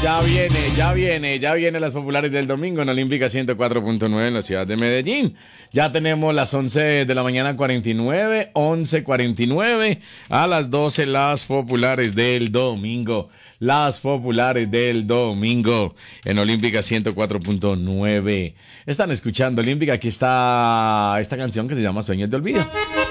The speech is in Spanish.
Ya viene las populares del domingo en Olímpica 104.9 en la ciudad de Medellín. Ya tenemos las 11 de la mañana 49, 11:49, a las 12 las populares del domingo. Las populares del domingo en Olímpica 104.9. Están escuchando Olímpica, aquí está esta canción que se llama Sueños de Olvido.